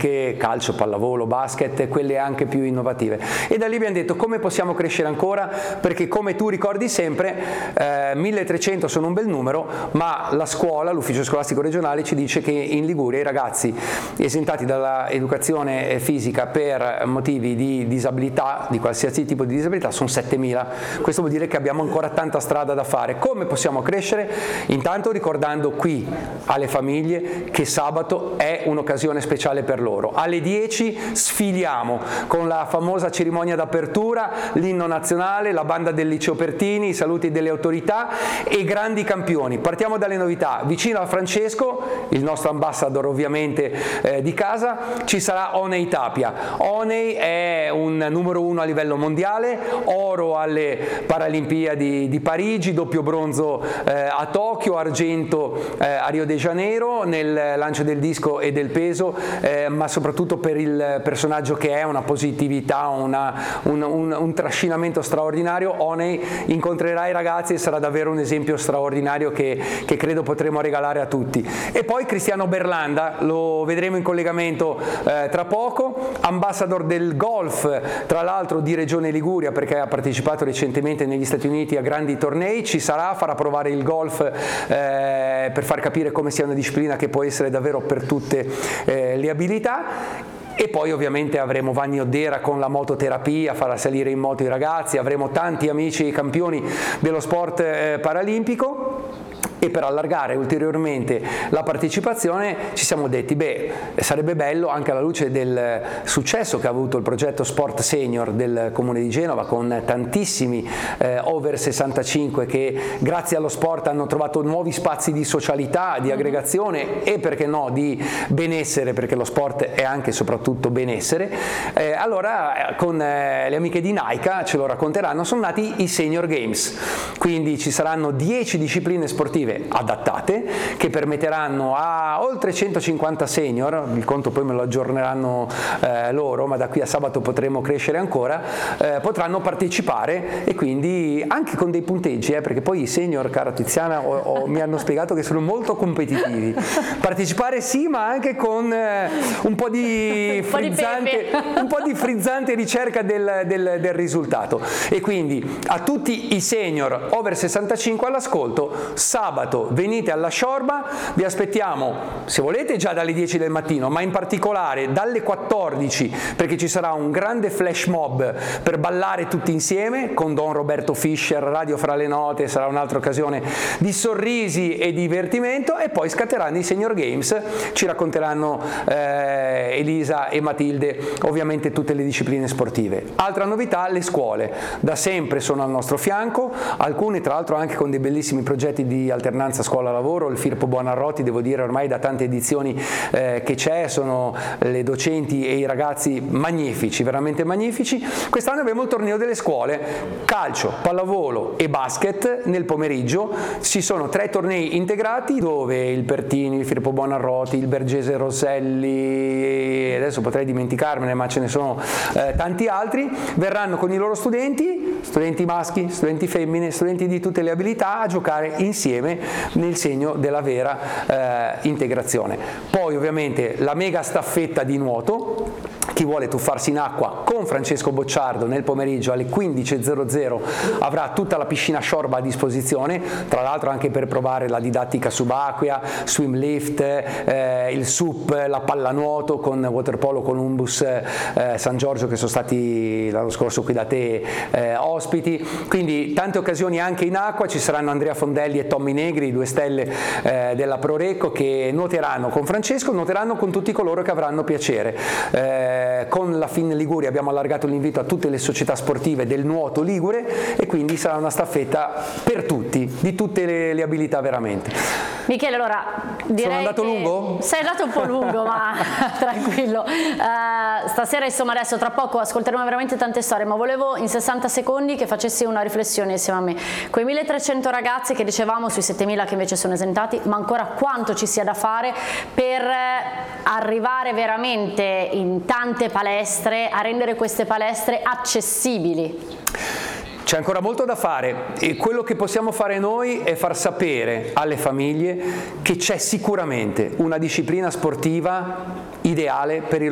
olimpiche, calcio, pallavolo, basket, quelle anche più innovative. E da lì abbiamo detto come possiamo crescere ancora, perché come tu ricordi sempre 1300 sono un bel numero, ma la scuola, l'ufficio scolastico regionale ci dice che in Liguria i ragazzi esentati dalla educazione fisica per motivi di disabilità, di qualsiasi tipo di disabilità, sono 7000. Questo vuol dire che abbiamo ancora tanta strada da fare. Come possiamo crescere? Intanto ricordando qui alle famiglie che sabato è un'occasione speciale per loro. Alle 10 sfiliamo con la famosa cerimonia d'apertura, l'inno nazionale, la banda del liceo Pertini, i saluti delle autorità e grandi campioni. Partiamo dalle novità. Vicino a Francesco, il nostro ambassador ovviamente di casa, ci sarà Oney Tapia. Oney è un numero 1 a livello mondiale, oro alle Paralimpiadi di Parigi, doppio bronzo a Tokyo, argento a Rio de Janeiro nel lancio del disco e del peso, ma soprattutto per il personaggio che è, una positività, un trascinamento straordinario. Oney incontrerà i ragazzi e sarà davvero un esempio straordinario che credo potremo regalare a tutti. E poi Cristiano Berlanda, lo vedremo in collegamento tra poco, ambassador del golf, tra l'altro di Regione Liguria, perché ha partecipato recentemente negli Stati Uniti a grandi tornei, ci sarà, farà provare il golf per far capire come sia una disciplina che può essere davvero per tutte le abilità. E poi ovviamente avremo Vanni Oddera con la mototerapia, farà salire in moto i ragazzi, avremo tanti amici e campioni dello sport paralimpico. E per allargare ulteriormente la partecipazione ci siamo detti, sarebbe bello, anche alla luce del successo che ha avuto il progetto Sport Senior del Comune di Genova, con tantissimi over 65 che grazie allo sport hanno trovato nuovi spazi di socialità, di aggregazione e perché no di benessere, perché lo sport è anche e soprattutto benessere. Allora con le amiche di Naika ce lo racconteranno, sono nati i Senior Games, quindi ci saranno 10 discipline sportive adattate che permetteranno a oltre 150 senior, il conto poi me lo aggiorneranno loro, ma da qui a sabato potremo crescere ancora, potranno partecipare e quindi anche con dei punteggi, perché poi i senior, cara Tiziana, mi hanno spiegato che sono molto competitivi. Partecipare sì, ma anche con un po' di frizzante ricerca del risultato. E quindi a tutti i senior over 65 all'ascolto, sabato venite alla Sciorba, vi aspettiamo se volete già dalle 10 del mattino, ma in particolare dalle 14, perché ci sarà un grande flash mob per ballare tutti insieme con Don Roberto Fischer, Radio Fra le Note, sarà un'altra occasione di sorrisi e divertimento, e poi scatteranno i Senior Games, ci racconteranno Elisa e Matilde ovviamente tutte le discipline sportive. Altra novità, le scuole da sempre sono al nostro fianco, alcune tra l'altro anche con dei bellissimi progetti di alternanza scuola-lavoro. Il Firpo Buonarroti, devo dire, ormai da tante edizioni che c'è, sono le docenti e i ragazzi magnifici, veramente magnifici. Quest'anno abbiamo il torneo delle scuole, calcio, pallavolo e basket nel pomeriggio. Ci sono 3 tornei integrati dove il Pertini, il Firpo Buonarroti, il Bergese Rosselli, adesso potrei dimenticarmene ma ce ne sono tanti altri, verranno con i loro studenti maschi, studenti femmine, studenti di tutte le abilità a giocare insieme nel segno della vera integrazione. Poi ovviamente la mega staffetta di nuoto, chi vuole tuffarsi in acqua con Francesco Bocciardo nel pomeriggio alle 15.00 avrà tutta la piscina Sciorba a disposizione, tra l'altro anche per provare la didattica subacquea, swim lift, il SUP, la pallanuoto con Waterpolo Columbus San Giorgio, che sono stati l'anno scorso qui da te ospiti, quindi tante occasioni anche in acqua. Ci saranno Andrea Fondelli e Tommy Negri, 2 stelle della Prorecco, che nuoteranno con Francesco, nuoteranno con tutti coloro che avranno piacere. Con la FIN Liguria abbiamo allargato l'invito a tutte le società sportive del nuoto ligure e quindi sarà una staffetta per tutti, di tutte le abilità veramente. Michele, allora direi sono andato lungo? Sei andato un po' lungo, ma tranquillo. Stasera, insomma, adesso tra poco ascolteremo veramente tante storie, ma volevo in 60 secondi che facessi una riflessione insieme a me. Quei 1300 ragazzi che dicevamo sui 7000 che invece sono esentati, ma ancora quanto ci sia da fare per arrivare veramente in tante palestre, a rendere queste palestre accessibili? C'è ancora molto da fare e quello che possiamo fare noi è far sapere alle famiglie che c'è sicuramente una disciplina sportiva ideale per il